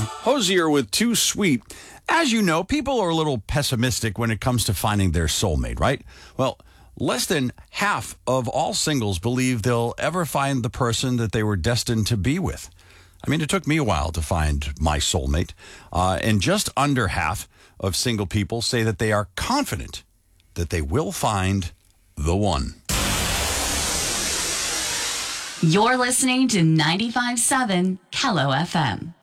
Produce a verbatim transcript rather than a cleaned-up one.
Hosier with Too Sweet. As you know, people are a little pessimistic when it comes to finding their soulmate, right? Well, less than half of all singles believe they'll ever find the person that they were destined to be with. I mean, it took me a while to find my soulmate. Uh, and just under half of single people say that they are confident that they will find the one. You're listening to ninety-five point seven Kello F M.